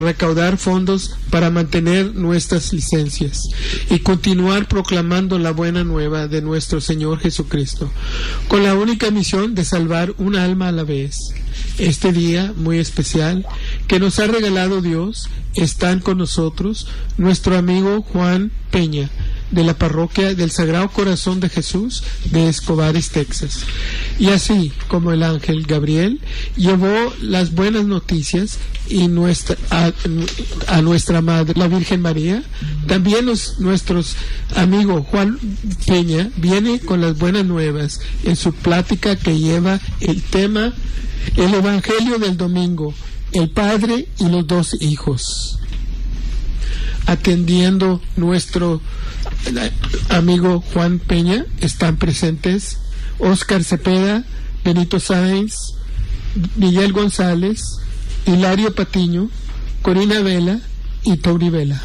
recaudar fondos para mantener nuestras licencias y continuar proclamando la buena nueva de nuestro Señor Jesucristo, con la única misión de salvar un alma a la vez. Este día muy especial que nos ha regalado Dios, están con nosotros nuestro amigo Juan Peña, de la parroquia del Sagrado Corazón de Jesús de Escobares, Texas. Y así como el ángel Gabriel llevó las buenas noticias y a nuestra Madre, la Virgen María, también nuestros amigo Juan Peña viene con las buenas nuevas en su plática que lleva el tema el Evangelio del Domingo, el Padre y los dos hijos. Atendiendo nuestro amigo Juan Peña están presentes Óscar Cepeda, Benito Sáenz, Miguel González, Hilario Patiño, Corina Vela y Tauri Vela.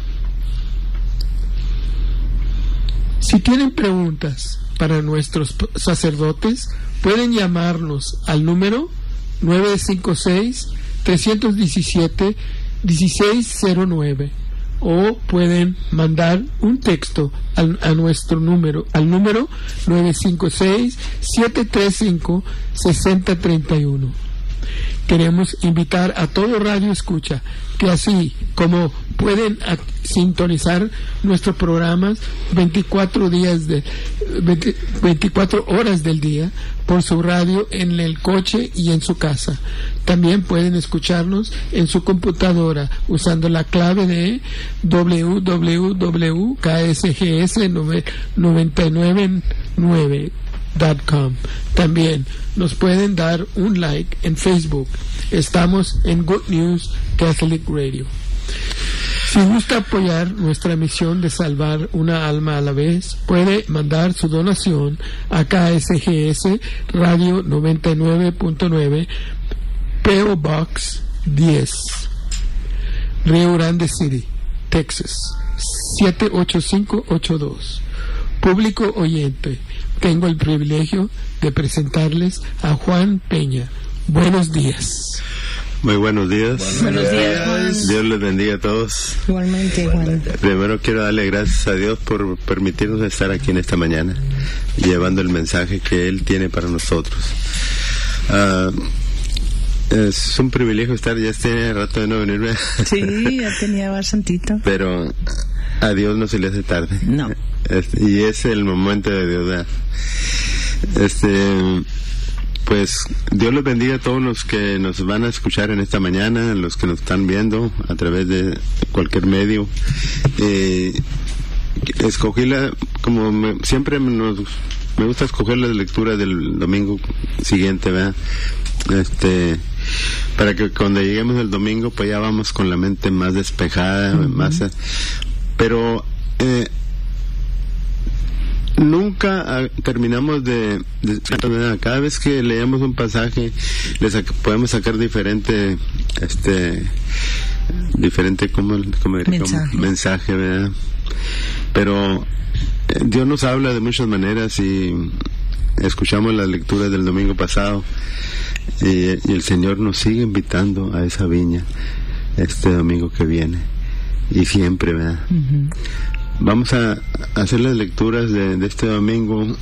Si tienen preguntas para nuestros sacerdotes, pueden llamarnos al número 956-317-1609 o pueden mandar un texto a nuestro número, al número 956-735-6031. Queremos invitar a todo Radio Escucha que así como pueden sintonizar nuestros programas 24 horas del día por su radio en el coche y en su casa. También pueden escucharnos en su computadora usando la clave de www.ksgs999.com. También nos pueden dar un like en Facebook. Estamos en Good News Catholic Radio. Si gusta apoyar nuestra misión de salvar una alma a la vez, puede mandar su donación a KSGS Radio 99.9, P.O. Box 10, Rio Grande City, Texas 78582. Público oyente, tengo el privilegio de presentarles a Juan Peña. Buenos días. Muy buenos días. Buenos días, Juan. Dios les bendiga a todos. Igualmente, Juan. Primero quiero darle gracias a Dios por permitirnos estar aquí en esta mañana, llevando el mensaje que Él tiene para nosotros. Es un privilegio estar, ya tiene rato de no venirme. Sí, ya tenía bastantito. Pero a Dios no se le hace tarde. No. Y es el momento de Dios, ¿verdad? Pues Dios los bendiga a todos los que nos van a escuchar en esta mañana, los que nos están viendo a través de cualquier medio. Escogí siempre me gusta escoger la lectura del domingo siguiente, ¿verdad? Para que cuando lleguemos el domingo pues ya vamos con la mente más despejada, pero nunca terminamos de cada vez que leemos un pasaje podemos sacar diferente mensaje, ¿verdad? Pero Dios nos habla de muchas maneras y escuchamos las lecturas del domingo pasado y el Señor nos sigue invitando a esa viña este domingo que viene y siempre, ¿verdad? Vamos a hacer las lecturas de este domingo.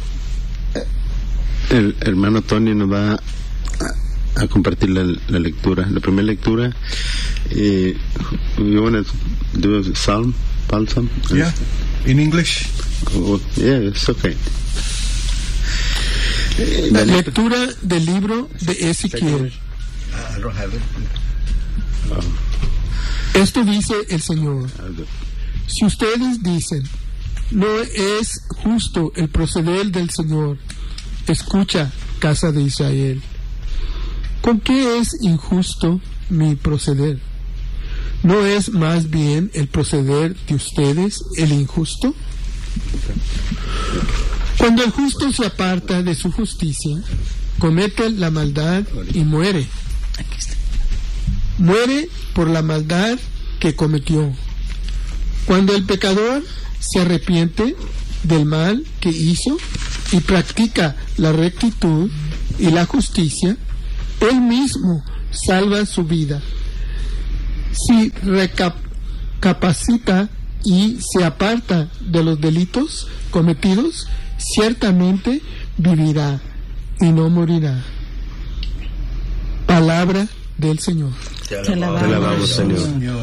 El hermano Tony nos va a compartir la lectura, la primera lectura. You want to do a psalm? Yeah, in English. Oh, yeah, it's okay. La lectura del libro de Ezequiel. I don't have it. Esto dice el Señor: si ustedes dicen, no es justo el proceder del Señor, escucha, casa de Israel. ¿Con qué es injusto mi proceder? ¿No es más bien el proceder de ustedes el injusto? Cuando el justo se aparta de su justicia, comete la maldad y muere. Muere por la maldad que cometió. Cuando el pecador se arrepiente del mal que hizo y practica la rectitud y la justicia, él mismo salva su vida. Si recapacita y se aparta de los delitos cometidos, ciertamente vivirá y no morirá. Palabra del Señor. Te Te alabamos, Señor.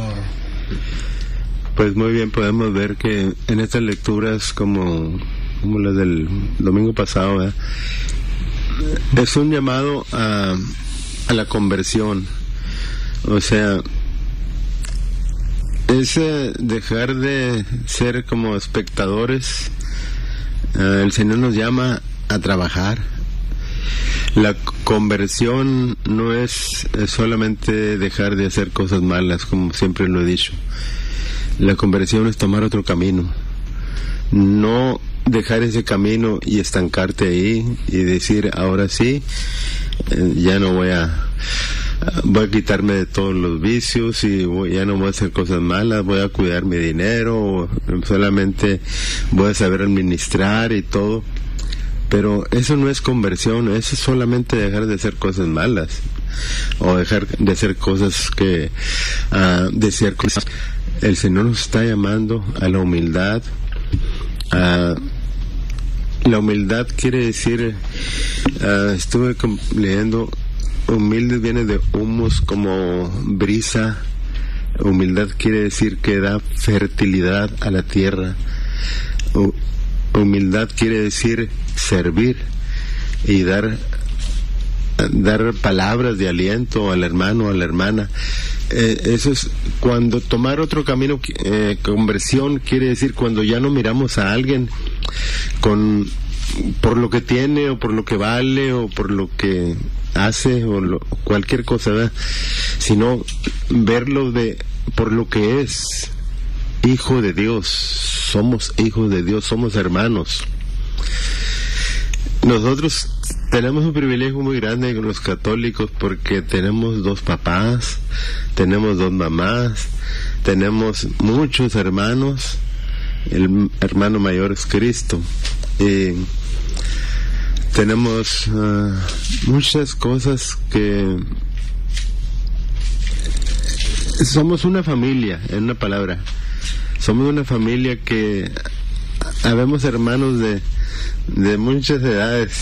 Pues muy bien, podemos ver que en estas lecturas, como las del domingo pasado, ¿verdad?, es un llamado a la conversión. O sea, es dejar de ser como espectadores. El Señor nos llama a trabajar. La conversión no es solamente dejar de hacer cosas malas, como siempre lo he dicho. La conversión es tomar otro camino, no dejar ese camino y estancarte ahí y decir, ahora sí, ya no voy a quitarme de todos los vicios y ya no voy a hacer cosas malas, voy a cuidar mi dinero, solamente voy a saber administrar y todo. Pero eso no es conversión, eso es solamente dejar de hacer cosas malas o dejar de hacer cosas que desear cosas. El Señor nos está llamando a la humildad. La humildad quiere decir, estuve leyendo, humilde viene de humus, como brisa. Humildad quiere decir que da fertilidad a la tierra. Humildad quiere decir servir y dar palabras de aliento al hermano o a la hermana. Eso es cuando tomar otro camino. Conversión quiere decir cuando ya no miramos a alguien por lo que tiene o por lo que vale o por lo que hace o cualquier cosa, ¿verdad?, sino verlo por lo que es. Hijo de Dios, somos hijos de Dios, somos hermanos. Nosotros tenemos un privilegio muy grande con los católicos porque tenemos 2 papás, tenemos 2 mamás, tenemos muchos hermanos. El hermano mayor es Cristo. Tenemos muchas cosas que somos una familia, en una palabra. Somos una familia que habemos hermanos de muchas edades,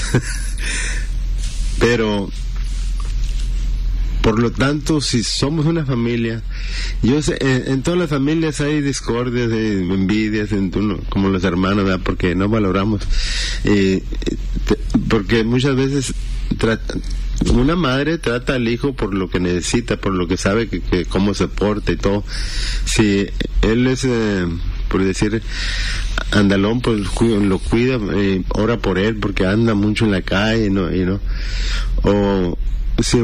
pero por lo tanto, si somos una familia, yo sé, en todas las familias hay discordias, envidias, como los hermanos, ¿verdad?, porque no valoramos, porque muchas veces una madre trata al hijo por lo que necesita, por lo que sabe que cómo se porta y todo. Si él es, por decir, andalón, pues lo cuida, ora por él porque anda mucho en la calle, ¿no? O si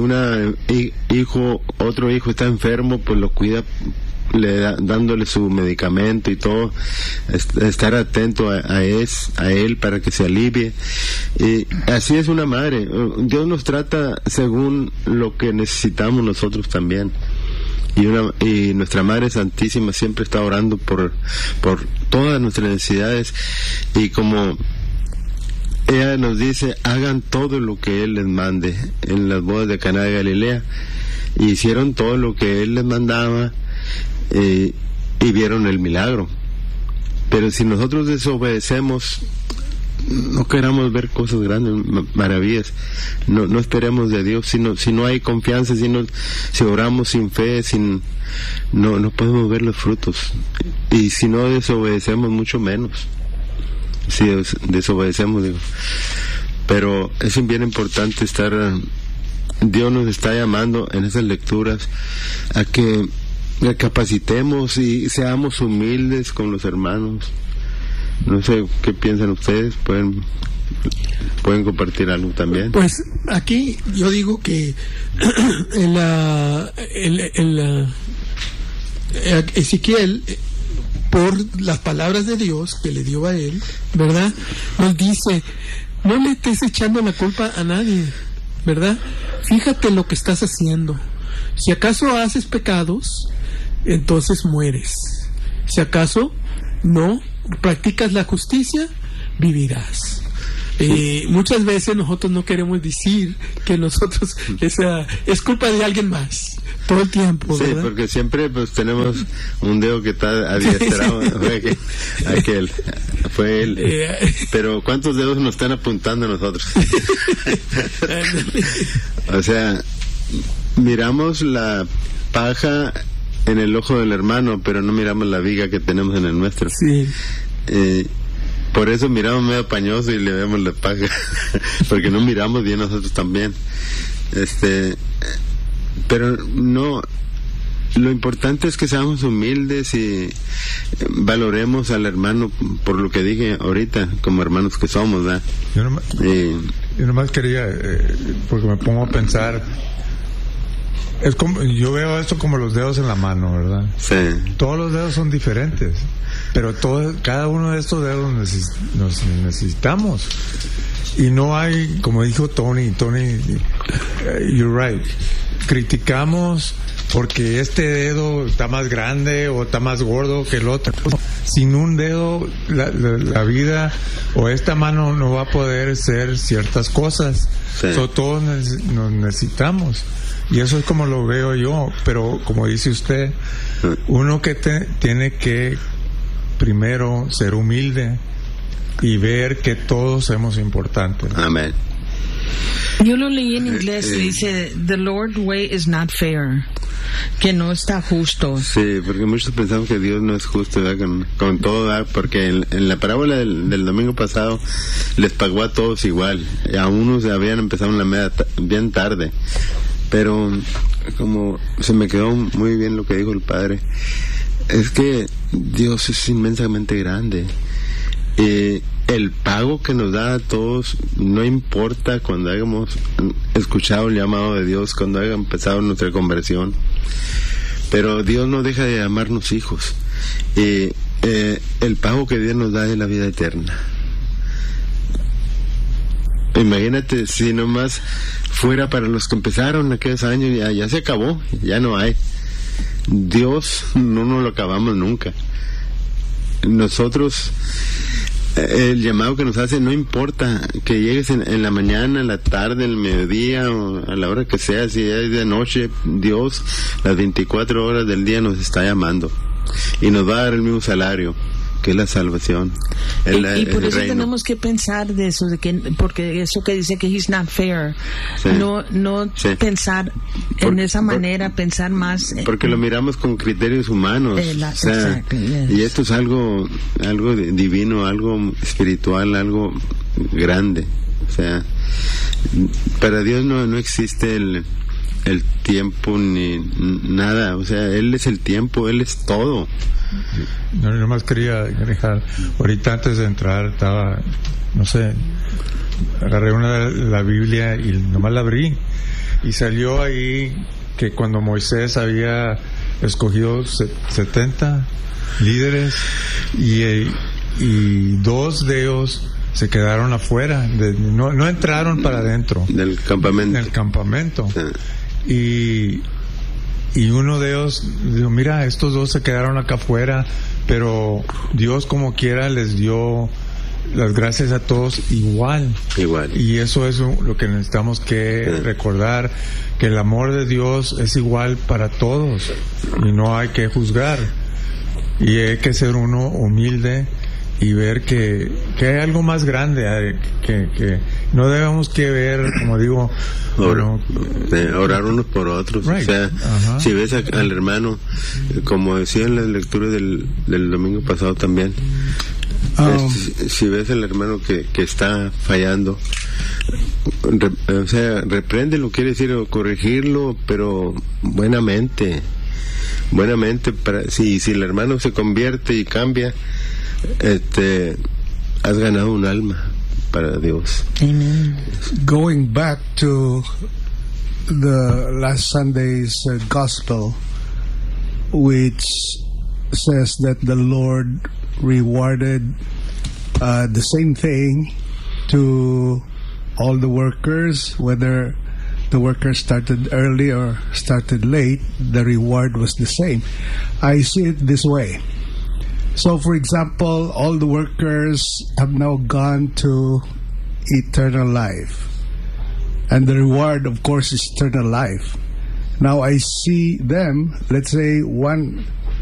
otro hijo está enfermo, pues lo cuida, dándole su medicamento y todo, estar atento a él para que se alivie. Y así es una madre. Dios nos trata según lo que necesitamos nosotros también. Y nuestra Madre Santísima siempre está orando por todas nuestras necesidades, y como ella nos dice, hagan todo lo que Él les mande. En las bodas de Caná de Galilea hicieron todo lo que Él les mandaba, y vieron el milagro. Pero si nosotros desobedecemos, no queramos ver cosas grandes, maravillas, no esperemos de Dios. Si no hay confianza, si oramos sin fe, no podemos ver los frutos. Y si no desobedecemos, mucho menos. Si desobedecemos, digo. Pero es bien importante Dios nos está llamando en esas lecturas a que recapacitemos y seamos humildes con los hermanos. No sé qué piensan ustedes, pueden compartir algo también. Pues aquí yo digo que Ezequiel, por las palabras de Dios que le dio a él, ¿verdad?, nos dice, no le estés echando la culpa a nadie, ¿verdad? Fíjate lo que estás haciendo. Si acaso haces pecados, entonces mueres. Si acaso no practicas la justicia, vivirás. Muchas veces nosotros no queremos decir que nosotros esa es culpa de alguien más todo el tiempo, sí, ¿verdad? porque siempre pues tenemos un dedo que está adiestrado. Aquel fue él, pero ¿cuántos dedos nos están apuntando a nosotros? O sea, miramos la paja en el ojo del hermano, pero no miramos la viga que tenemos en el nuestro. Sí. Por eso miramos medio pañoso y le vemos la paja, porque no miramos bien nosotros también. Pero no, lo importante es que seamos humildes y valoremos al hermano por lo que dije ahorita, como hermanos que somos, ¿verdad? Yo nomás quería, porque me pongo a pensar, es como, yo veo esto como los dedos en la mano, ¿verdad? Sí. Todos los dedos son diferentes, pero cada uno de estos dedos nos necesitamos. Y no hay, como dijo Tony, you're right, criticamos porque este dedo está más grande o está más gordo que el otro. Sin un dedo la vida o esta mano no va a poder hacer ciertas cosas. Sí. Todos nos necesitamos, y eso es como lo veo yo. Pero como dice usted, uno que tiene que primero ser humilde y ver que todos somos importantes. Amén. Yo lo leí en inglés, dice, the Lord's way is not fair, que no está justo. Sí, porque muchos pensamos que Dios no es justo, ¿verdad? Con todo, ¿verdad? Porque en la parábola del domingo pasado les pagó a todos igual. A unos habían empezado en la media bien tarde, pero como se me quedó muy bien lo que dijo el Padre, es que Dios es inmensamente grande. El pago que nos da a todos, no importa cuando hayamos escuchado el llamado de Dios, cuando haya empezado nuestra conversión, pero Dios no deja de llamarnos hijos. El pago que Dios nos da es la vida eterna. Imagínate si nomás fuera para los que empezaron aquellos años, ya se acabó, ya no hay. Dios no nos lo acabamos nunca. Nosotros, el llamado que nos hace, no importa que llegues en la mañana, en la tarde, en el mediodía o a la hora que sea, si es de noche, Dios las 24 horas del día nos está llamando y nos va a dar el mismo salario, que es la salvación. Y por eso reino. tenemos que pensar de eso, de que, porque eso que dice que he's not fair, Sí. no Sí. pensar en esa manera, pensar más. Porque lo miramos con criterios humanos. O sea, exactly, yes. y esto es algo divino, algo espiritual, algo grande. O sea, para Dios no existe el tiempo ni nada. O sea, Él es el tiempo, Él es todo. No, nomás quería dejar, ahorita antes de entrar estaba, no sé, agarré la Biblia y nomás la abrí y salió ahí que cuando Moisés había escogido 70 líderes y 2 de ellos se quedaron afuera, no entraron para adentro Del campamento. del campamento. Y uno de ellos dijo, mira, estos 2 se quedaron acá afuera, pero Dios como quiera les dio las gracias a todos igual. Y eso es lo que necesitamos que recordar, que el amor de Dios es igual para todos y no hay que juzgar. Y hay que ser uno humilde y ver que hay algo más grande, que no debemos que ver, como digo, orar unos por otros. Right. O sea, Ajá. si ves al hermano, como decía en la lectura del domingo pasado también, si ves al hermano que está fallando, o sea, repréndelo, quiere decir, o corregirlo, pero buenamente, para si el hermano se convierte y cambia, has ganado un alma para Dios. Amen. Going back to the last Sunday's gospel, which says that the Lord rewarded the same thing to all the workers, whether the workers started early or started late, the reward was the same. I see it this way. So, for example, all the workers have now gone to eternal life. And the reward, of course, is eternal life. Now I see them, let's say one